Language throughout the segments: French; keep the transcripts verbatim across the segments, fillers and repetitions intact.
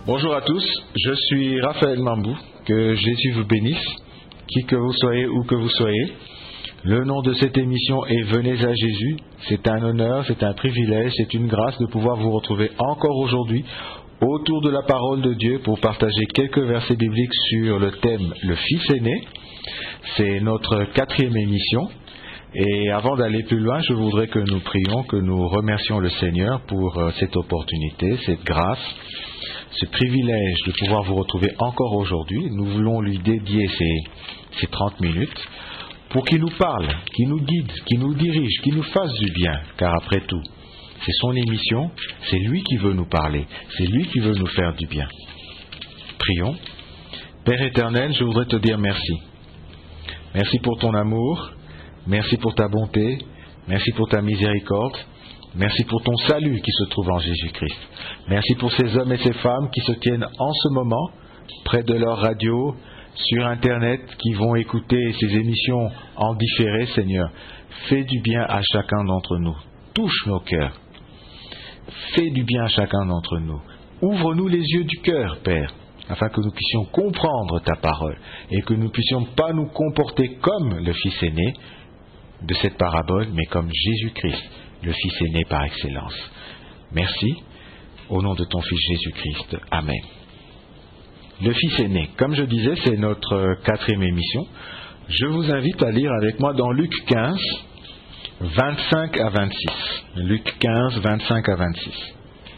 Bonjour à tous, je suis Raphaël Mambou, que Jésus vous bénisse, qui que vous soyez, où que vous soyez. Le nom de cette émission est Venez à Jésus. C'est un honneur, c'est un privilège, c'est une grâce de pouvoir vous retrouver encore aujourd'hui autour de la parole de Dieu pour partager quelques versets bibliques sur le thème Le Fils aîné. C'est notre quatrième émission. Et avant d'aller plus loin, je voudrais que nous prions, que nous remercions le Seigneur pour cette opportunité, cette grâce, ce privilège de pouvoir vous retrouver encore aujourd'hui. Nous voulons lui dédier ces, ces trente minutes pour qu'il nous parle, qu'il nous guide, qu'il nous dirige, qu'il nous fasse du bien, car après tout, c'est son émission, c'est lui qui veut nous parler, c'est lui qui veut nous faire du bien. Prions. Père éternel, je voudrais te dire merci. Merci pour ton amour, merci pour ta bonté, merci pour ta miséricorde, merci pour ton salut qui se trouve en Jésus-Christ. Merci pour ces hommes et ces femmes qui se tiennent en ce moment près de leur radio, sur Internet, qui vont écouter ces émissions en différé, Seigneur. Fais du bien à chacun d'entre nous. Touche nos cœurs. Fais du bien à chacun d'entre nous. Ouvre-nous les yeux du cœur, Père, afin que nous puissions comprendre ta parole et que nous ne puissions pas nous comporter comme le Fils aîné de cette parabole, mais comme Jésus-Christ, le Fils aîné par excellence. Merci. Au nom de ton Fils Jésus-Christ. Amen. Le Fils aîné, comme je disais, c'est notre quatrième émission. Je vous invite à lire avec moi dans Luc quinze, vingt-cinq à vingt-six. Luc quinze, vingt-cinq à vingt-six.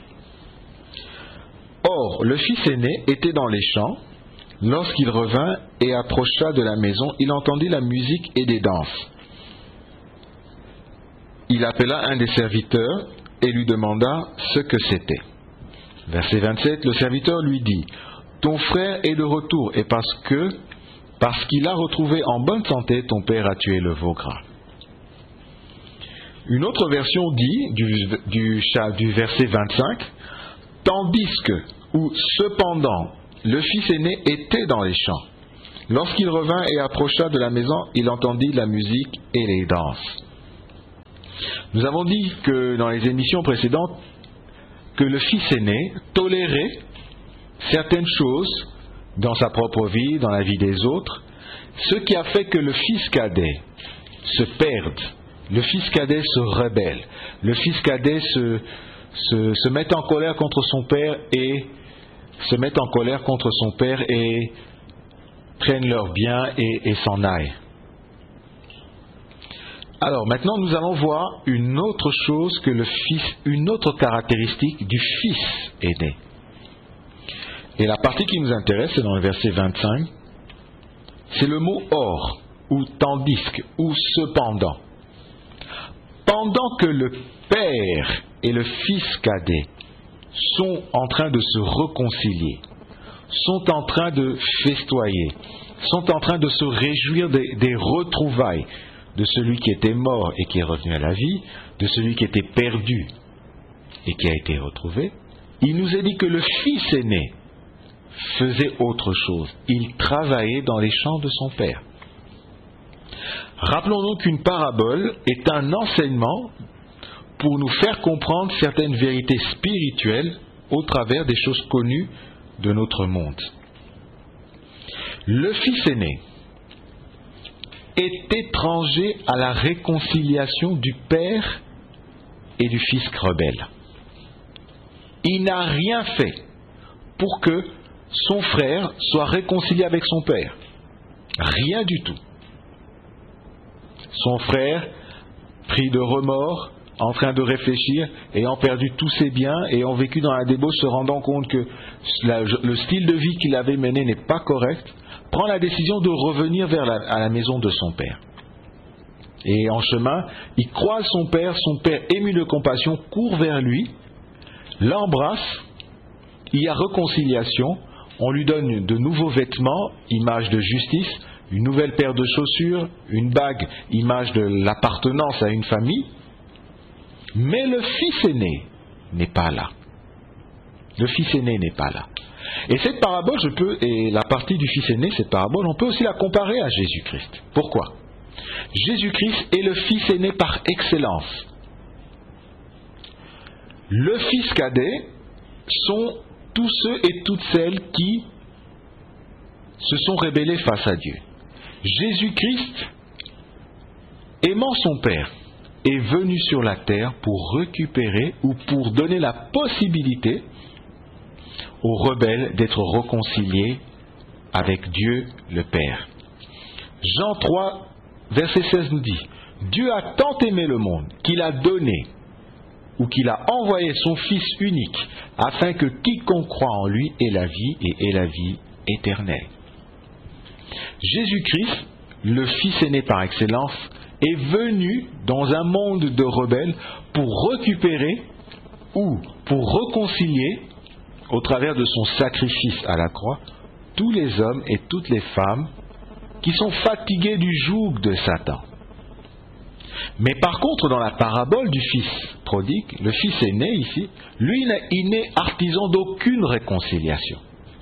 Or, le fils aîné était dans les champs. Lorsqu'il revint et approcha de la maison, il entendit la musique et des danses. Il appela un des serviteurs et lui demanda ce que c'était. Verset vingt-sept, le serviteur lui dit: ton frère est de retour, et parce que, parce qu'il a retrouvé en bonne santé, ton père a tué le veau gras. Une autre version dit, du, du, du verset vingt-cinq, tandis que, ou cependant, le fils aîné était dans les champs. Lorsqu'il revint et approcha de la maison, il entendit la musique et les danses. Nous avons dit que dans les émissions précédentes, que le fils aîné tolérait certaines choses dans sa propre vie, dans la vie des autres, ce qui a fait que le fils cadet se perde, le fils cadet se rebelle, le fils cadet se, se, se met en colère contre son père et se met en colère contre son père et prennent leurs biens et, et s'en aillent. Alors maintenant nous allons voir une autre chose que le fils, une autre caractéristique du fils aîné. Et la partie qui nous intéresse, c'est dans le verset vingt-cinq, c'est le mot or, ou tandis que, ou cependant. Pendant que le père et le fils cadet sont en train de se réconcilier, sont en train de festoyer, sont en train de se réjouir des, des retrouvailles de celui qui était mort et qui est revenu à la vie, de celui qui était perdu et qui a été retrouvé, il nous est dit que le fils aîné faisait autre chose. Il travaillait dans les champs de son père. Rappelons-nous qu'une parabole est un enseignement pour nous faire comprendre certaines vérités spirituelles au travers des choses connues de notre monde. Le fils aîné est étranger à la réconciliation du père et du fils rebelle. Il n'a rien fait pour que son frère soit réconcilié avec son père. Rien du tout. Son frère, pris de remords, en train de réfléchir, ayant perdu tous ses biens, ayant vécu dans la débauche, se rendant compte que la, le style de vie qu'il avait mené n'est pas correct, prend la décision de revenir vers la, à la maison de son père. Et en chemin, il croise son père, son père ému de compassion court vers lui, l'embrasse, il y a réconciliation, on lui donne de nouveaux vêtements, image de justice, une nouvelle paire de chaussures, une bague, image de l'appartenance à une famille. Mais le fils aîné n'est pas là. Le fils aîné n'est pas là. Et cette parabole, je peux, et la partie du fils aîné, cette parabole, on peut aussi la comparer à Jésus-Christ. Pourquoi ? Jésus-Christ est le fils aîné par excellence. Le fils cadet sont tous ceux et toutes celles qui se sont rebellés face à Dieu. Jésus-Christ, aimant son Père, est venu sur la terre pour récupérer ou pour donner la possibilité aux rebelles d'être réconciliés avec Dieu le Père. Jean trois, verset seize nous dit, « Dieu a tant aimé le monde qu'il a donné ou qu'il a envoyé son Fils unique afin que quiconque croit en lui ait la vie et ait la vie éternelle. » Jésus-Christ, le Fils aîné par excellence, est venu dans un monde de rebelles pour récupérer ou pour réconcilier, au travers de son sacrifice à la croix, tous les hommes et toutes les femmes qui sont fatigués du joug de Satan. Mais par contre, dans la parabole du fils prodigue, le fils aîné ici, lui, il n'est artisan d'aucune réconciliation.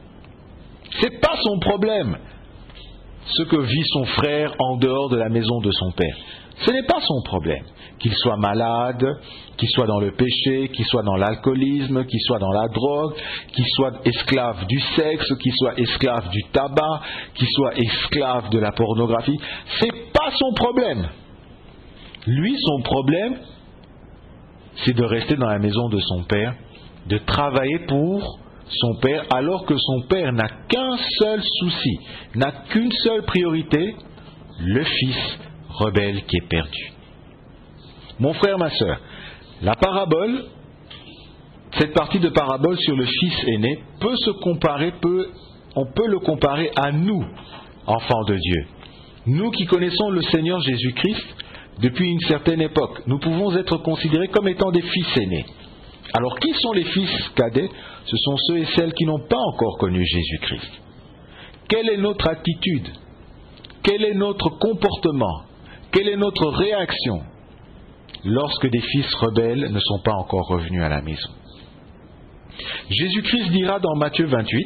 Ce n'est pas son problème, ce que vit son frère en dehors de la maison de son père. Ce n'est pas son problème. Qu'il soit malade, qu'il soit dans le péché, qu'il soit dans l'alcoolisme, qu'il soit dans la drogue, qu'il soit esclave du sexe, qu'il soit esclave du tabac, qu'il soit esclave de la pornographie. Ce n'est pas son problème. Lui, son problème, c'est de rester dans la maison de son père, de travailler pour son père, alors que son père n'a qu'un seul souci, n'a qu'une seule priorité, le fils rebelle qui est perdu. Mon frère, ma sœur, la parabole, cette partie de parabole sur le fils aîné peut se comparer, peut, on peut le comparer à nous, enfants de Dieu. Nous qui connaissons le Seigneur Jésus-Christ depuis une certaine époque, nous pouvons être considérés comme étant des fils aînés. Alors, qui sont les fils cadets? Ce sont ceux et celles qui n'ont pas encore connu Jésus-Christ. Quelle est notre attitude? Quel est notre comportement? Quelle est notre réaction lorsque des fils rebelles ne sont pas encore revenus à la maison? Jésus-Christ dira dans Matthieu vingt-huit,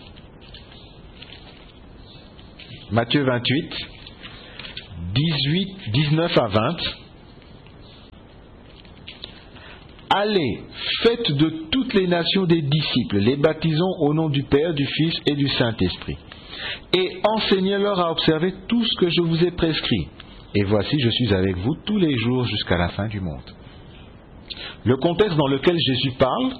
Matthieu vingt-huit, dix-huit, dix-neuf à vingt, « Allez, faites de toutes les nations des disciples, les baptisons au nom du Père, du Fils et du Saint-Esprit, et enseignez-leur à observer tout ce que je vous ai prescrit. Et voici, je suis avec vous tous les jours jusqu'à la fin du monde. » Le contexte dans lequel Jésus parle,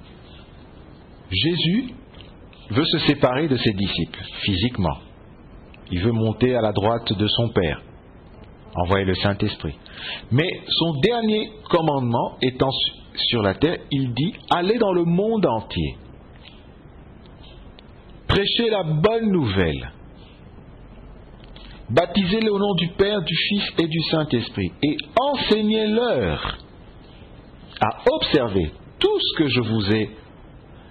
Jésus veut se séparer de ses disciples, physiquement. Il veut monter à la droite de son Père, envoyer le Saint-Esprit. Mais son dernier commandement étant sur la terre, il dit « Allez dans le monde entier, prêchez la bonne nouvelle, baptisez-les au nom du Père, du Fils et du Saint-Esprit, et enseignez-leur à observer tout ce que je vous ai prescrit. »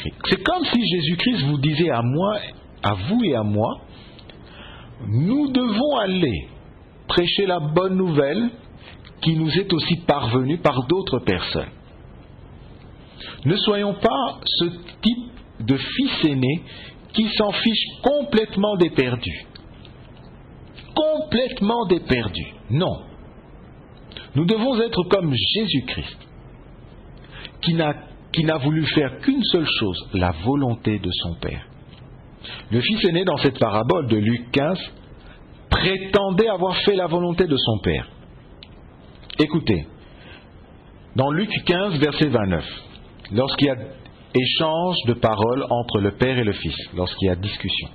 C'est comme si Jésus-Christ vous disait à moi, à vous et à moi, nous devons aller prêcher la bonne nouvelle qui nous est aussi parvenue par d'autres personnes. Ne soyons pas ce type de fils aîné qui s'en fiche complètement des perdus. Complètement des perdus. Non. Nous devons être comme Jésus-Christ, qui n'a, qui n'a voulu faire qu'une seule chose, la volonté de son Père. Le fils aîné dans cette parabole de Luc quinze prétendait avoir fait la volonté de son Père. Écoutez, dans Luc quinze, verset vingt-neuf, lorsqu'il y a échange de paroles entre le Père et le Fils, lorsqu'il y a discussion,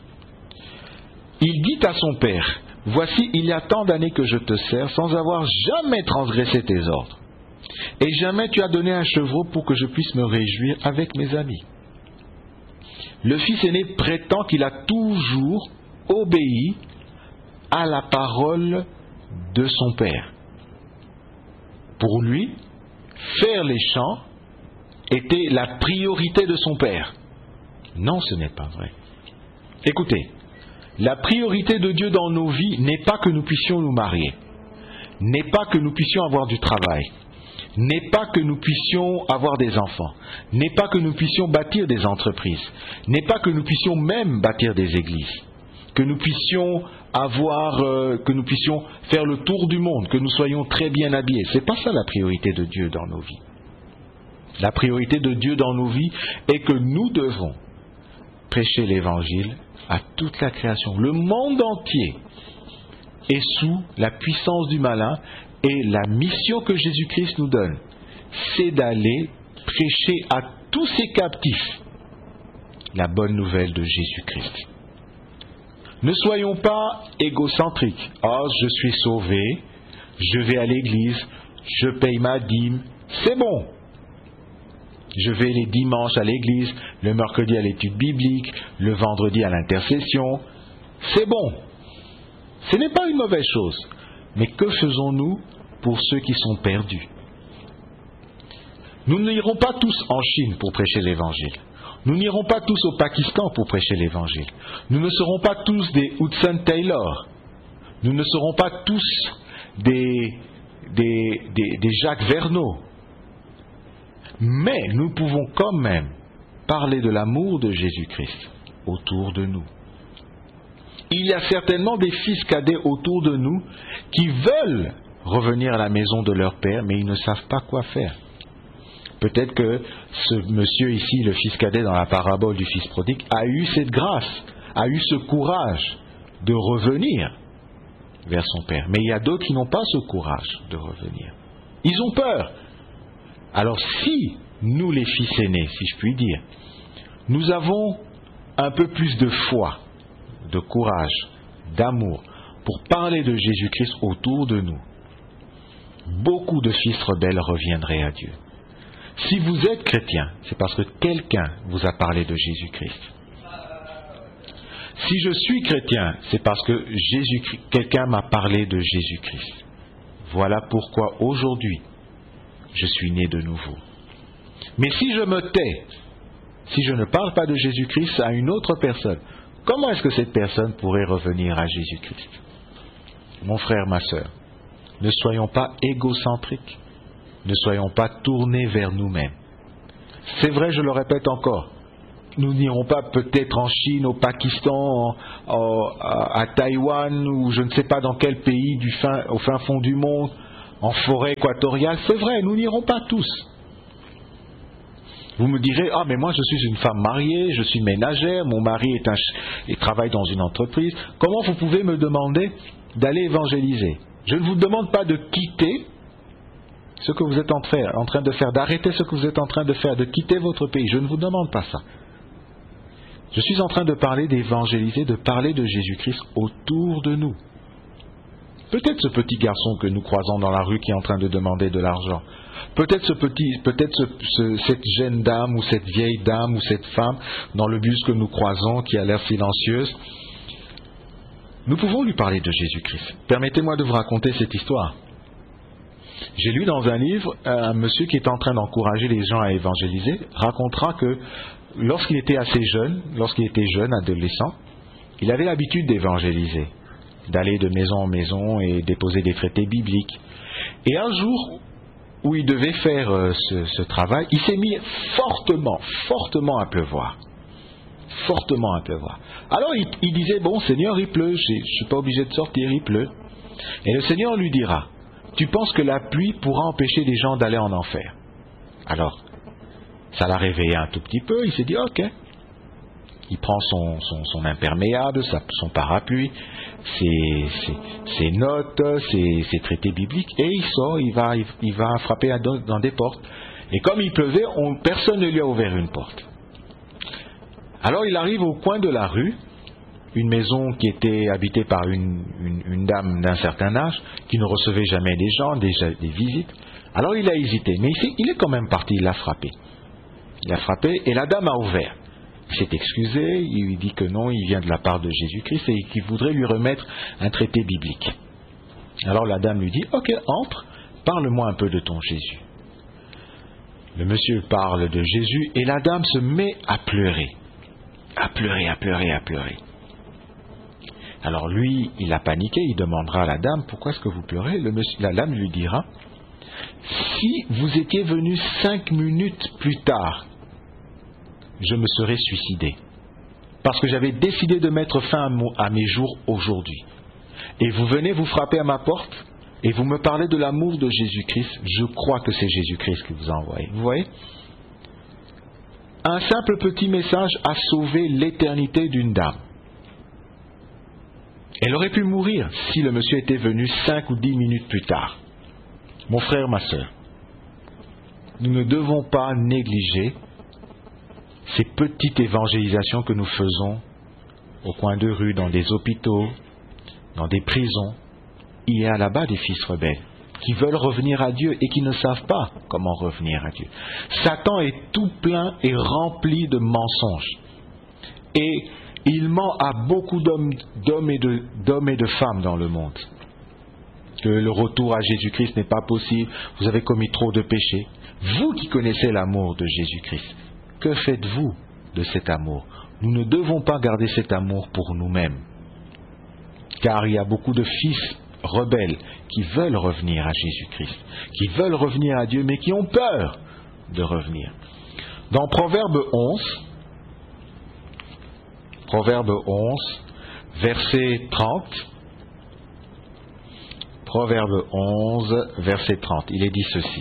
il dit à son Père, « Voici, il y a tant d'années que je te sers sans avoir jamais transgressé tes ordres. Et jamais tu as donné un chevreau pour que je puisse me réjouir avec mes amis. » Le fils aîné prétend qu'il a toujours obéi à la parole de son père. Pour lui, faire les chants était la priorité de son père. Non, ce n'est pas vrai. Écoutez, la priorité de Dieu dans nos vies n'est pas que nous puissions nous marier, n'est pas que nous puissions avoir du travail, n'est pas que nous puissions avoir des enfants, n'est pas que nous puissions bâtir des entreprises, n'est pas que nous puissions même bâtir des églises, que nous puissions avoir, euh, que nous puissions faire le tour du monde, que nous soyons très bien habillés. C'est pas ça la priorité de Dieu dans nos vies. La priorité de Dieu dans nos vies est que nous devons prêcher l'Évangile à toute la création. Le monde entier est sous la puissance du malin et la mission que Jésus-Christ nous donne, c'est d'aller prêcher à tous ces captifs la bonne nouvelle de Jésus-Christ. Ne soyons pas égocentriques. Oh, je suis sauvé, je vais à l'église, je paye ma dîme, c'est bon. Je vais les dimanches à l'église, le mercredi à l'étude biblique, le vendredi à l'intercession, c'est bon. Ce n'est pas une mauvaise chose. Mais que faisons-nous pour ceux qui sont perdus? Nous n'irons pas tous en Chine pour prêcher l'Évangile. Nous n'irons pas tous au Pakistan pour prêcher l'Évangile. Nous ne serons pas tous des Hudson Taylor. Nous ne serons pas tous des, des, des, des Jacques Verneau. Mais nous pouvons quand même parler de l'amour de Jésus-Christ autour de nous. Il y a certainement des fils cadets autour de nous qui veulent revenir à la maison de leur père, mais ils ne savent pas quoi faire. Peut-être que ce monsieur ici, le fils cadet dans la parabole du fils prodigue, a eu cette grâce, a eu ce courage de revenir vers son père. Mais il y a d'autres qui n'ont pas ce courage de revenir. Ils ont peur. Alors si nous, les fils aînés, si je puis dire, nous avons un peu plus de foi, de courage, d'amour, pour parler de Jésus-Christ autour de nous, beaucoup de fils rebelles reviendraient à Dieu. Si vous êtes chrétien, c'est parce que quelqu'un vous a parlé de Jésus-Christ. Si je suis chrétien, c'est parce que Jésus-Christ, quelqu'un m'a parlé de Jésus-Christ. Voilà pourquoi aujourd'hui, je suis né de nouveau. Mais si je me tais, si je ne parle pas de Jésus-Christ à une autre personne, comment est-ce que cette personne pourrait revenir à Jésus-Christ? Mon frère, ma sœur, ne soyons pas égocentriques. Ne soyons pas tournés vers nous-mêmes. C'est vrai, je le répète encore, nous n'irons pas peut-être en Chine, au Pakistan, en, en, à Taïwan, ou je ne sais pas dans quel pays du fin, au fin fond du monde, en forêt équatoriale. C'est vrai, nous n'irons pas tous. Vous me direz, ah mais moi je suis une femme mariée, je suis ménagère, mon mari est un, et travaille dans une entreprise. Comment vous pouvez me demander d'aller évangéliser? Je ne vous demande pas de quitter ce que vous êtes en train, en train de faire, d'arrêter ce que vous êtes en train de faire, de quitter votre pays. Je ne vous demande pas ça. Je suis en train de parler d'évangéliser, de parler de Jésus-Christ autour de nous. Peut-être ce petit garçon que nous croisons dans la rue qui est en train de demander de l'argent. Peut-être ce petit, peut-être ce, ce, cette jeune dame ou cette vieille dame ou cette femme dans le bus que nous croisons qui a l'air silencieuse. Nous pouvons lui parler de Jésus-Christ. Permettez-moi de vous raconter cette histoire. J'ai lu dans un livre, un monsieur qui est en train d'encourager les gens à évangéliser racontera que lorsqu'il était assez jeune, lorsqu'il était jeune, adolescent, il avait l'habitude d'évangéliser, d'aller de maison en maison et déposer des traités bibliques. Et un jour où il devait faire ce, ce travail, il s'est mis fortement, fortement à pleuvoir. Fortement à pleuvoir. Alors il, il disait, bon Seigneur, il pleut, je ne suis pas obligé de sortir, il pleut. Et le Seigneur lui dira, tu penses que la pluie pourra empêcher les gens d'aller en enfer? Alors, ça l'a réveillé un tout petit peu, il s'est dit, ok. Il prend son, son, son imperméable, sa, son parapluie, ses, ses, ses notes, ses, ses traités bibliques, et il sort, il va, il, il va frapper à, dans des portes. Et comme il pleuvait, on, personne ne lui a ouvert une porte. Alors il arrive au coin de la rue, une maison qui était habitée par une, une, une dame d'un certain âge, qui ne recevait jamais des gens, des, des visites. Alors il a hésité, mais il, il est quand même parti, il a frappé. Il a frappé et la dame a ouvert. Il s'est excusé, il lui dit que non, il vient de la part de Jésus-Christ et qu'il voudrait lui remettre un traité biblique. Alors la dame lui dit, ok, entre, parle-moi un peu de ton Jésus. Le monsieur parle de Jésus et la dame se met à pleurer. À pleurer, à pleurer, à pleurer. Alors lui, il a paniqué, il demandera à la dame, pourquoi est-ce que vous pleurez? Le monsieur, la dame lui dira, si vous étiez venu cinq minutes plus tard, je me serais suicidé. Parce que j'avais décidé de mettre fin à, mon, à mes jours aujourd'hui. Et vous venez vous frapper à ma porte et vous me parlez de l'amour de Jésus-Christ. Je crois que c'est Jésus-Christ qui vous a envoyé. Vous voyez? un simple petit message a sauvé l'éternité d'une dame. Elle aurait pu mourir si le monsieur était venu cinq ou dix minutes plus tard. Mon frère, ma sœur, nous ne devons pas négliger ces petites évangélisations que nous faisons au coin de rue, dans des hôpitaux, dans des prisons. Il y a là-bas des fils rebelles qui veulent revenir à Dieu et qui ne savent pas comment revenir à Dieu. Satan est tout plein et rempli de mensonges. Et il ment à beaucoup d'hommes, d'hommes, et de, d'hommes et de femmes dans le monde. Que le retour à Jésus-Christ n'est pas possible, vous avez commis trop de péchés. Vous qui connaissez l'amour de Jésus-Christ, que faites-vous de cet amour? Nous ne devons pas garder cet amour pour nous-mêmes. Car il y a beaucoup de fils rebelles qui veulent revenir à Jésus-Christ, qui veulent revenir à Dieu, mais qui ont peur de revenir. Dans Proverbe onze, Proverbe onze, verset trente, Proverbe onze, verset trente, il est dit ceci.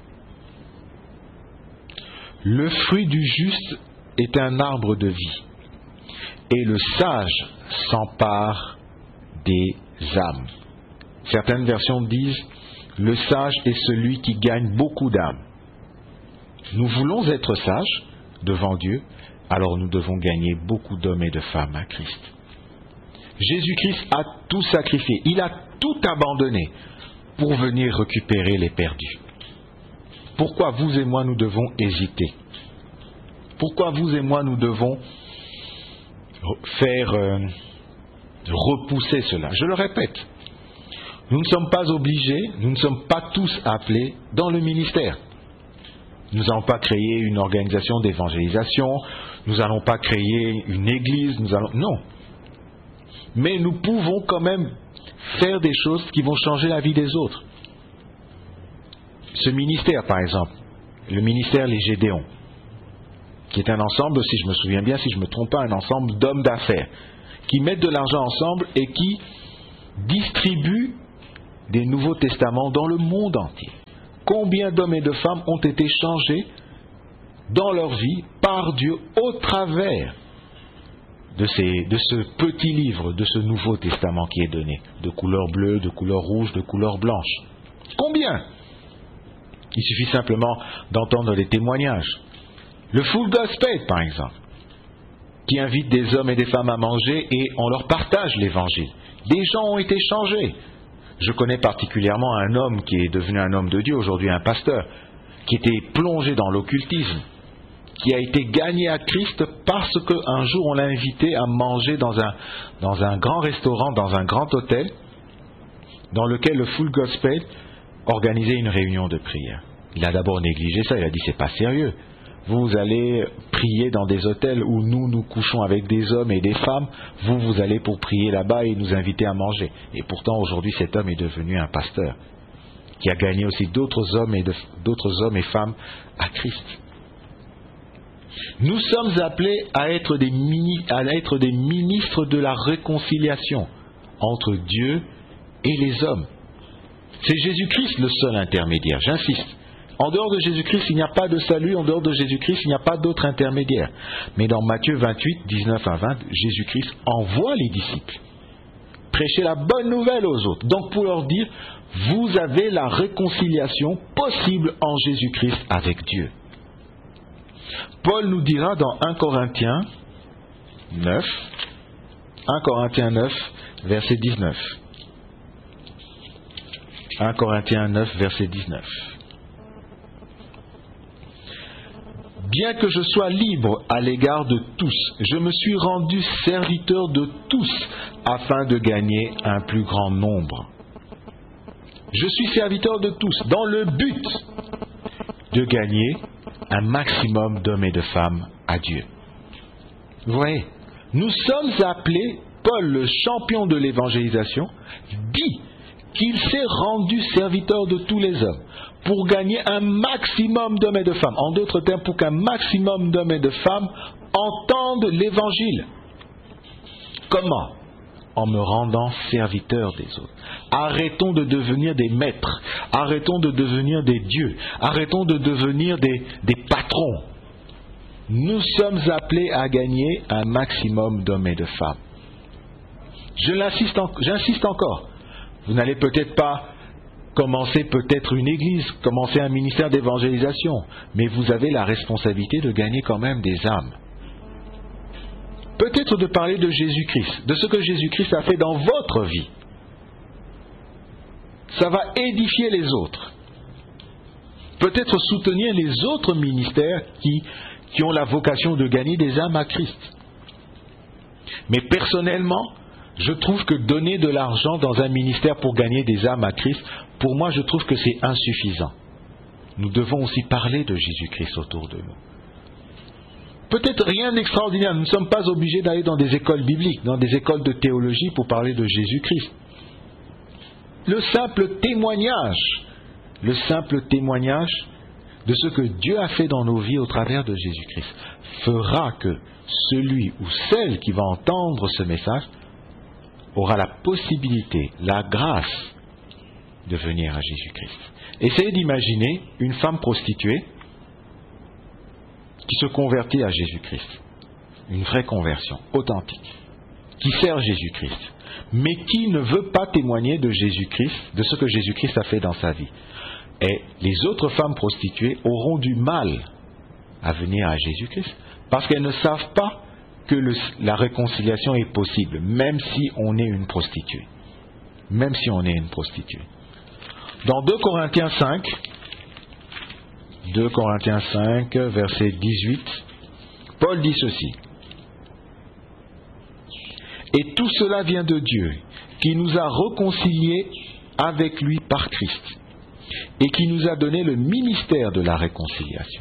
Le fruit du juste est un arbre de vie, et le sage s'empare des âmes. Certaines versions disent, le sage est celui qui gagne beaucoup d'âmes. Nous voulons être sages devant Dieu, alors nous devons gagner beaucoup d'hommes et de femmes à Christ. Jésus-Christ a tout sacrifié, il a tout abandonné pour venir récupérer les perdus. Pourquoi vous et moi nous devons hésiter? Pourquoi vous et moi nous devons faire euh, repousser cela? Je le répète, nous ne sommes pas obligés, nous ne sommes pas tous appelés dans le ministère. Nous n'allons pas créer une organisation d'évangélisation, nous n'allons pas créer une église, nous allons... non. Mais nous pouvons quand même faire des choses qui vont changer la vie des autres. Ce ministère, par exemple, le ministère Les Gédéons, qui est un ensemble, si je me souviens bien, si je ne me trompe pas, un ensemble d'hommes d'affaires, qui mettent de l'argent ensemble et qui distribuent des Nouveaux Testaments dans le monde entier. Combien d'hommes et de femmes ont été changés dans leur vie par Dieu au travers de, ces, de ce petit livre, de ce Nouveau Testament qui est donné, de couleur bleue, de couleur rouge, de couleur blanche. Combien? Il suffit simplement d'entendre des témoignages. Le Full Gospel, par exemple, qui invite des hommes et des femmes à manger et on leur partage l'évangile. Des gens ont été changés. Je connais particulièrement un homme qui est devenu un homme de Dieu, aujourd'hui un pasteur, qui était plongé dans l'occultisme, qui a été gagné à Christ parce qu'un jour on l'a invité à manger dans un, dans un grand restaurant, dans un grand hôtel, dans lequel le Full Gospel organisait une réunion de prière. Il a d'abord négligé ça, il a dit c'est pas sérieux. Vous allez prier dans des hôtels où nous nous couchons avec des hommes et des femmes, vous vous allez pour prier là-bas et nous inviter à manger. Et pourtant aujourd'hui cet homme est devenu un pasteur qui a gagné aussi d'autres hommes et de, d'autres hommes et femmes à Christ. Nous sommes appelés à être des, mini, à être des ministres de la réconciliation entre Dieu et les hommes. C'est Jésus-Christ le seul intermédiaire, j'insiste. En dehors de Jésus-Christ, il n'y a pas de salut, en dehors de Jésus-Christ, il n'y a pas d'autre intermédiaire. Mais dans Matthieu vingt-huit, dix-neuf à vingt, Jésus-Christ envoie les disciples prêcher la bonne nouvelle aux autres. Donc pour leur dire, vous avez la réconciliation possible en Jésus-Christ avec Dieu. Paul nous dira dans un Corinthiens neuf, un Corinthiens neuf, verset dix-neuf. un Corinthiens neuf, verset dix-neuf. Bien que je sois libre à l'égard de tous, je me suis rendu serviteur de tous afin de gagner un plus grand nombre. Je suis serviteur de tous dans le but de gagner un maximum d'hommes et de femmes à Dieu. Vous voyez, nous sommes appelés, Paul, le champion de l'évangélisation, dit qu'il s'est rendu serviteur de tous les hommes pour gagner un maximum d'hommes et de femmes. En d'autres termes, pour qu'un maximum d'hommes et de femmes entendent l'évangile. Comment? En me rendant serviteur des autres. Arrêtons de devenir des maîtres. Arrêtons de devenir des dieux. Arrêtons de devenir des, des patrons. Nous sommes appelés à gagner un maximum d'hommes et de femmes. Je l'insiste en, j'insiste encore. Vous n'allez peut-être pas commencer peut-être une église, commencer un ministère d'évangélisation, mais vous avez la responsabilité de gagner quand même des âmes. Peut-être de parler de Jésus-Christ, de ce que Jésus-Christ a fait dans votre vie. Ça va édifier les autres. Peut-être soutenir les autres ministères qui, qui ont la vocation de gagner des âmes à Christ. Mais personnellement, je trouve que donner de l'argent dans un ministère pour gagner des âmes à Christ, pour moi, je trouve que c'est insuffisant. Nous devons aussi parler de Jésus-Christ autour de nous. Peut-être rien d'extraordinaire, nous ne sommes pas obligés d'aller dans des écoles bibliques, dans des écoles de théologie pour parler de Jésus-Christ. Le simple témoignage, le simple témoignage de ce que Dieu a fait dans nos vies au travers de Jésus-Christ fera que celui ou celle qui va entendre ce message aura la possibilité, la grâce de venir à Jésus-Christ. Essayez d'imaginer une femme prostituée qui se convertit à Jésus-Christ. Une vraie conversion, authentique, qui sert Jésus-Christ, mais qui ne veut pas témoigner de Jésus-Christ, de ce que Jésus-Christ a fait dans sa vie. Et les autres femmes prostituées auront du mal à venir à Jésus-Christ, parce qu'elles ne savent pas que le, la réconciliation est possible, même si on est une prostituée. Même si on est une prostituée. Dans deux Corinthiens cinq, deux Corinthiens cinq, verset dix-huit, Paul dit ceci. Et tout cela vient de Dieu, qui nous a réconciliés avec lui par Christ, et qui nous a donné le ministère de la réconciliation.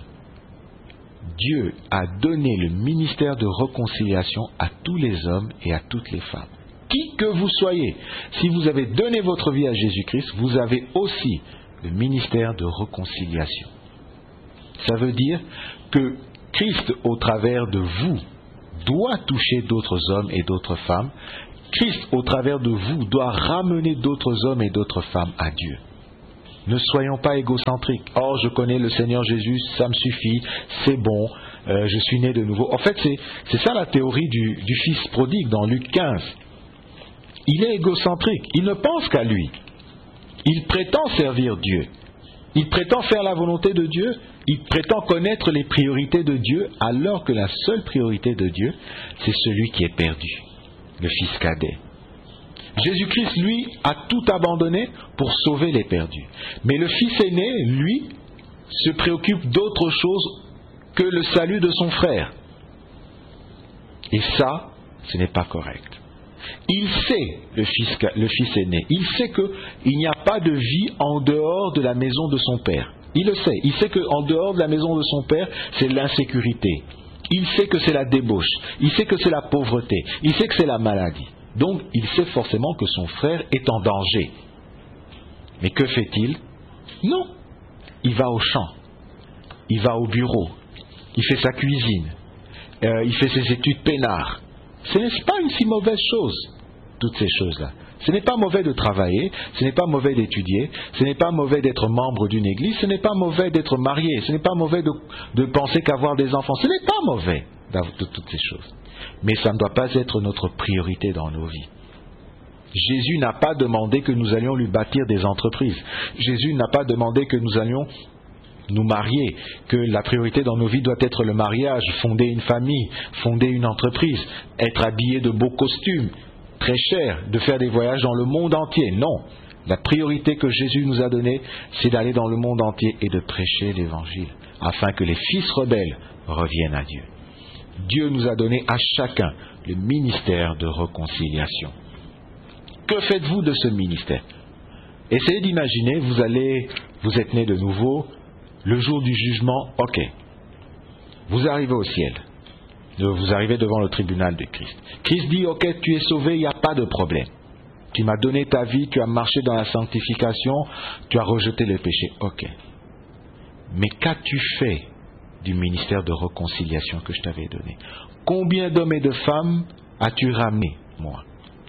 Dieu a donné le ministère de réconciliation à tous les hommes et à toutes les femmes. Qui que vous soyez, si vous avez donné votre vie à Jésus-Christ, vous avez aussi le ministère de réconciliation. Ça veut dire que Christ, au travers de vous, doit toucher d'autres hommes et d'autres femmes. Christ, au travers de vous, doit ramener d'autres hommes et d'autres femmes à Dieu. Ne soyons pas égocentriques. Oh, je connais le Seigneur Jésus, ça me suffit, c'est bon, euh, je suis né de nouveau. En fait, c'est, c'est ça la théorie du, du fils prodigue dans Luc quinze. Il est égocentrique, il ne pense qu'à lui. Il prétend servir Dieu. Il prétend faire la volonté de Dieu. Il prétend connaître les priorités de Dieu, alors que la seule priorité de Dieu, c'est celui qui est perdu, le fils cadet. Jésus-Christ, lui, a tout abandonné pour sauver les perdus. Mais le fils aîné, lui, se préoccupe d'autre chose que le salut de son frère. Et ça, ce n'est pas correct. Il sait, le fils, le fils aîné, il sait qu'il n'y a pas de vie en dehors de la maison de son père. Il le sait. Il sait qu'en dehors de la maison de son père, c'est l'insécurité. Il sait que c'est la débauche. Il sait que c'est la pauvreté. Il sait que c'est la maladie. Donc, il sait forcément que son frère est en danger. Mais que fait-il? Non. Il va au champ. Il va au bureau. Il fait sa cuisine. Euh, il fait ses études peinards. Ce n'est pas une si mauvaise chose, toutes ces choses-là. Ce n'est pas mauvais de travailler, ce n'est pas mauvais d'étudier, ce n'est pas mauvais d'être membre d'une église, ce n'est pas mauvais d'être marié, ce n'est pas mauvais de, de penser qu'avoir des enfants, ce n'est pas mauvais de toutes ces choses. Mais ça ne doit pas être notre priorité dans nos vies. Jésus n'a pas demandé que nous allions lui bâtir des entreprises. Jésus n'a pas demandé que nous allions nous marier, que la priorité dans nos vies doit être le mariage, fonder une famille, fonder une entreprise, être habillé de beaux costumes, très chers, de faire des voyages dans le monde entier. Non, la priorité que Jésus nous a donnée, c'est d'aller dans le monde entier et de prêcher l'évangile, afin que les fils rebelles reviennent à Dieu. Dieu nous a donné à chacun le ministère de réconciliation. Que faites-vous de ce ministère? Essayez d'imaginer, vous allez, vous êtes né de nouveau, le jour du jugement, ok. Vous arrivez au ciel. Vous arrivez devant le tribunal de Christ. Christ dit, ok, tu es sauvé, il n'y a pas de problème. Tu m'as donné ta vie, tu as marché dans la sanctification, tu as rejeté le péché, ok. Mais qu'as-tu fait du ministère de réconciliation que je t'avais donné? Combien d'hommes et de femmes as-tu ramené, moi?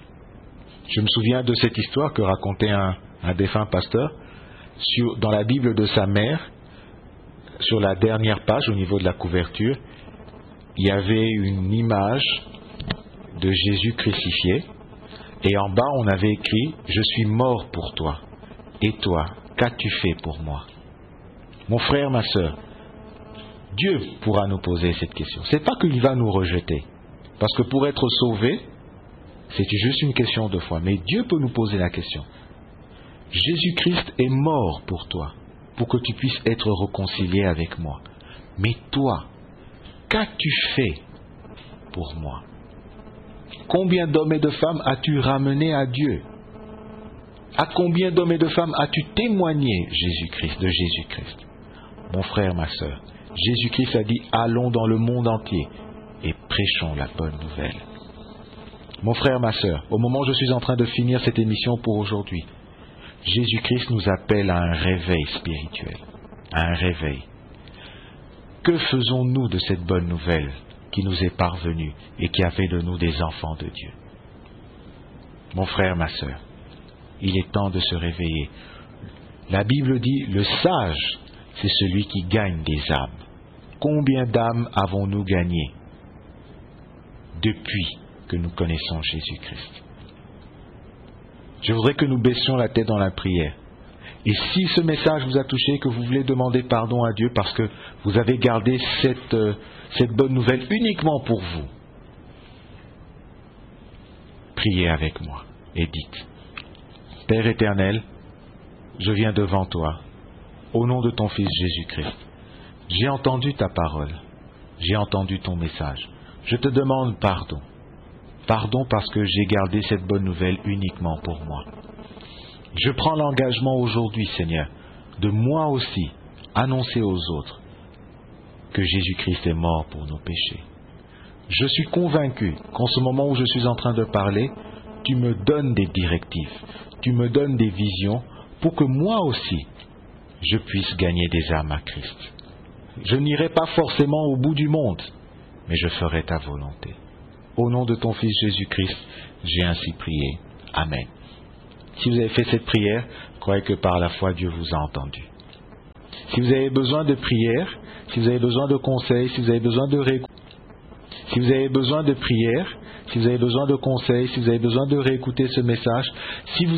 Je me souviens de cette histoire que racontait un, un défunt pasteur sur, dans la Bible de sa mère. Sur la dernière page, au niveau de la couverture, il y avait une image de Jésus crucifié, et en bas on avait écrit « Je suis mort pour toi, et toi, qu'as-tu fait pour moi ?» Mon frère, ma sœur, Dieu pourra nous poser cette question. Ce n'est pas qu'il va nous rejeter, parce que pour être sauvé, c'est juste une question de foi, mais Dieu peut nous poser la question. Jésus-Christ est mort pour toi, pour que tu puisses être réconcilié avec moi. Mais toi, qu'as-tu fait pour moi? Combien d'hommes et de femmes as-tu ramené à Dieu? À combien d'hommes et de femmes as-tu témoigné Jésus-Christ, de Jésus-Christ? Mon frère, ma sœur, Jésus-Christ a dit « Allons dans le monde entier et prêchons la bonne nouvelle ». Mon frère, ma sœur, au moment où je suis en train de finir cette émission pour aujourd'hui, Jésus-Christ nous appelle à un réveil spirituel, à un réveil. Que faisons-nous de cette bonne nouvelle qui nous est parvenue et qui a fait de nous des enfants de Dieu? Mon frère, ma sœur, il est temps de se réveiller. La Bible dit, le sage, c'est celui qui gagne des âmes. Combien d'âmes avons-nous gagnées depuis que nous connaissons Jésus-Christ? Je voudrais que nous baissions la tête dans la prière. Et si ce message vous a touché, que vous voulez demander pardon à Dieu parce que vous avez gardé cette, euh, cette bonne nouvelle uniquement pour vous, priez avec moi et dites, Père éternel, je viens devant toi, au nom de ton Fils Jésus-Christ. J'ai entendu ta parole, j'ai entendu ton message. Je te demande pardon. Pardon parce que j'ai gardé cette bonne nouvelle uniquement pour moi. Je prends l'engagement aujourd'hui, Seigneur, de moi aussi annoncer aux autres que Jésus-Christ est mort pour nos péchés. Je suis convaincu qu'en ce moment où je suis en train de parler, tu me donnes des directives, tu me donnes des visions pour que moi aussi, je puisse gagner des âmes à Christ. Je n'irai pas forcément au bout du monde, mais je ferai ta volonté. Au nom de ton Fils Jésus-Christ, j'ai ainsi prié. Amen. Si vous avez fait cette prière, croyez que par la foi, Dieu vous a entendu. Si vous avez besoin de prière, si vous avez besoin de conseils, si vous avez besoin de réécoute, si vous avez besoin de prière, si vous avez besoin de conseils, si vous avez besoin de réécouter ce message, si vous